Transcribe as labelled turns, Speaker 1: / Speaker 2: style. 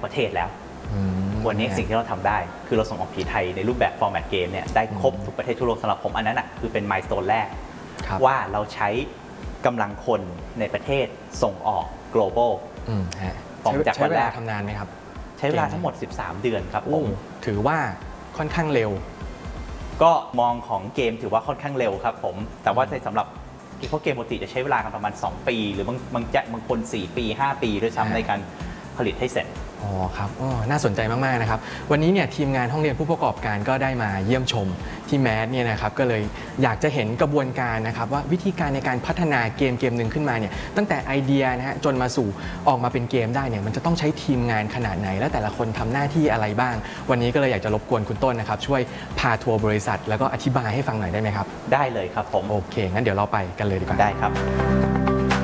Speaker 1: ประเทศแล้ววันนี้สิ่งที่เราทำได้คือเราส่งออกผีไทยในรูปแบบฟอร์แมตเกมเนี่ยได้ครบทุกประเทศทั่วโลกสำหรับผมอันนั้นคือเป็นไมล์สโตนแรกว่าเราใช้กำลังคนในประเทศส่งออก global
Speaker 2: จากวันแรกทำนานไหมครับ
Speaker 1: ใช้เวลาทั้งหมด13เดือนครับผม
Speaker 2: ถือว่าค่อนข้างเร็ว
Speaker 1: ก็มองของเกมถือว่าค่อนข้างเร็วครับผมแต่ว่าสำหรับเพราะเกมปกติจะใช้เวลากันประมาณ2ปีหรืบางคน4ปี5ปีด้วยซ้ำในการผลิตให้เสร็จ
Speaker 2: อ๋อครับน่าสนใจมากๆนะครับวันนี้เนี่ยทีมงานห้องเรียนผู้ประกอบการก็ได้มาเยี่ยมชมที่แมสเนี่ยนะครับก็เลยอยากจะเห็นกระบวนการนะครับว่าวิธีการในการพัฒนาเกมหนึ่งขึ้นมาเนี่ยตั้งแต่ไอเดียนะฮะจนมาสู่ออกมาเป็นเกมได้เนี่ยมันจะต้องใช้ทีมงานขนาดไหนและแต่ละคนทำหน้าที่อะไรบ้างวันนี้ก็เลยอยากจะรบกวนคุณต้นนะครับช่วยพาทัวร์บริษัทแล้วก็อธิบายให้ฟังหน่อยได้ไหมครับ
Speaker 1: ได้เลยครับผม
Speaker 2: โอเคงั้นเดี๋ยวเราไปกันเลยดีกว่า
Speaker 1: ได้ครับ